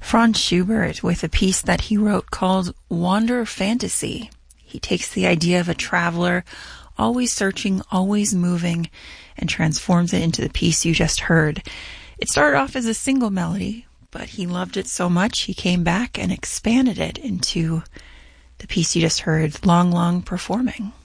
Franz Schubert with a piece that he wrote called Wander Fantasy. He takes the idea of a traveler, always searching, always moving, and transforms it into the piece you just heard. It started off as a single melody, but he loved it so much he came back and expanded it into the piece you just heard, Long Long Performing.